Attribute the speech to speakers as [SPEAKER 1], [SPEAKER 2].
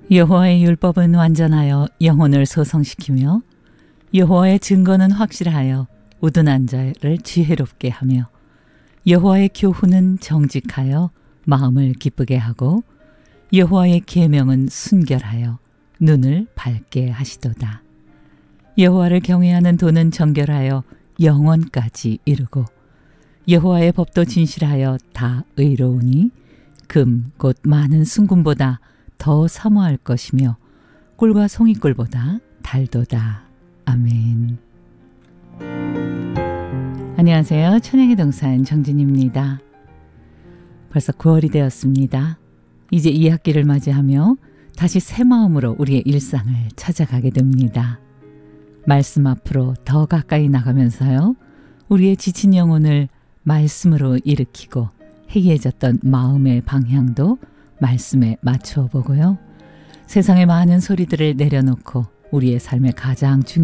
[SPEAKER 1] 여호와의 율법은 완전하여 영혼을 소성시키며 여호와의 증거는 확실하여 우둔한 자를 지혜롭게 하며 여호와의 교훈은 정직하여 마음을 기쁘게 하고 여호와의 계명은 순결하여 눈을 밝게 하시도다. 여호와를 경외하는 도는 정결하여 영원까지 이르고 여호와의 법도 진실하여 다 의로우니 금 곧 많은 순금보다 더 사모할 것이며 꿀과 송이꿀보다 달도다. 아멘. 안녕하세요. 천양의 동산 정진입니다. 벌써 9월이 되었습니다. 이제 2학기를 맞이하며 다시 새 마음으로 우리의 일상을 찾아가게 됩니다. 말씀 앞으로 더 가까이 나가면서요. 우리의 지친 영혼을 말씀으로 일으키고 해이해졌던 마음의 방향도 말씀에 맞춰 보고요. 세상의 많은 소리들을 내려놓고 우리의 삶의 가장 중요한